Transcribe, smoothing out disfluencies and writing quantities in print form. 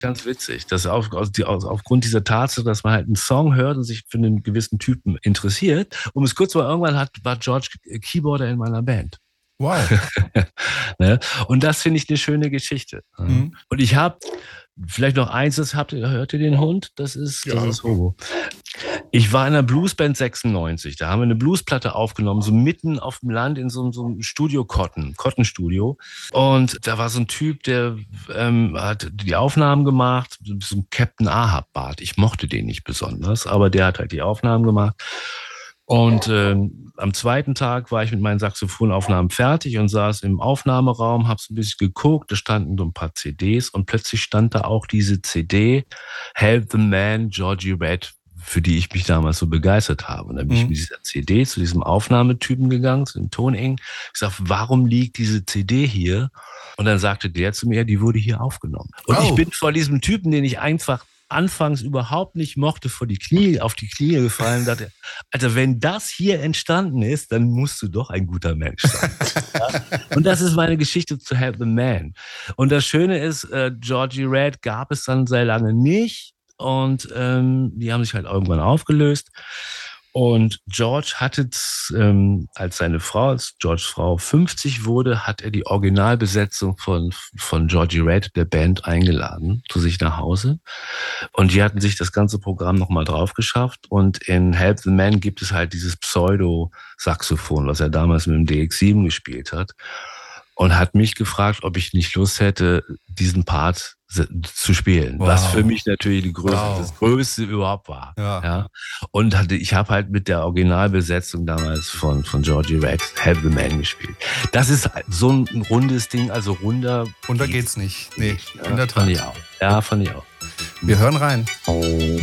ganz witzig. Dass aufgrund dieser Tatsache, dass man halt einen Song hört und sich für einen gewissen Typen interessiert. Um es kurz mal, irgendwann war George Keyboarder in meiner Band. Wow. Ne? Und das finde ich eine schöne Geschichte. Mhm. Und ich habe vielleicht noch eins, hört ihr den Hund? Das ist Hobo. Ich war in einer Bluesband 96, da haben wir eine Bluesplatte aufgenommen, so mitten auf dem Land in so einem Studio Cotton-Studio. Und da war so ein Typ, der hat die Aufnahmen gemacht, so ein Captain Ahab-Bart. Ich mochte den nicht besonders, aber der hat halt die Aufnahmen gemacht. Und am zweiten Tag war ich mit meinen Saxophonaufnahmen fertig und saß im Aufnahmeraum, habe so ein bisschen geguckt, da standen so ein paar CDs und plötzlich stand da auch diese CD Help the Man, Georgie Red, für die ich mich damals so begeistert habe. Und dann bin ich mit dieser CD zu diesem Aufnahmetypen gegangen, zu dem Toneng. Ich sag, warum liegt diese CD hier? Und dann sagte der zu mir, die wurde hier aufgenommen. Und ich bin vor diesem Typen, den ich einfach anfangs überhaupt nicht mochte, auf die Knie gefallen und dachte, Alter, wenn das hier entstanden ist, dann musst du doch ein guter Mensch sein. Ja? Und das ist meine Geschichte zu Help the Man. Und das Schöne ist, Georgie Red gab es dann sehr lange nicht und die haben sich halt irgendwann aufgelöst. Und George hatte, als Georges Frau 50 wurde, hat er die Originalbesetzung von Georgie Red, der Band, eingeladen zu sich nach Hause. Und die hatten sich das ganze Programm nochmal drauf geschafft. Und in Help the Man gibt es halt dieses Pseudo-Saxophon, was er damals mit dem DX7 gespielt hat. Und hat mich gefragt, ob ich nicht Lust hätte, diesen Part zu spielen. Wow. Was für mich natürlich das Größte überhaupt war. Ja. Und ich habe halt mit der Originalbesetzung damals von Georgie Red Help the Man gespielt. Das ist so ein rundes Ding, also runder geht's nicht. Nee, in der Tat. Fand ich auch. Ja, fand ich auch. Wir hören rein.